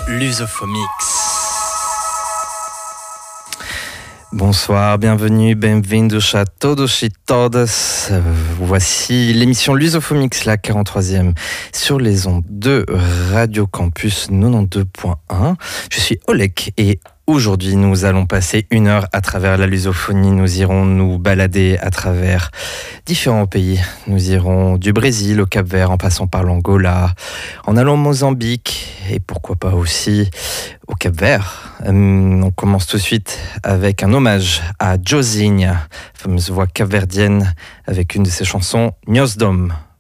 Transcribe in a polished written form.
Lusophomics. Bonsoir, bienvenue, bem-vindos a todos e todas. Voici l'émission Lusophomics, la 43e, sur les ondes de Radio Campus 92.1. Je suis Oleg et aujourd'hui nous allons passer 1 heure à travers la lusophonie. Nous irons nous balader à travers différents pays. Nous irons du Brésil au Cap-Vert en passant par l'Angola, en allant au Mozambique et pourquoi pas aussi au Cap-Vert. On commence tout de suite avec un hommage à Josinha, fameuse voix capverdienne, avec une de ses chansons, Nós Dom.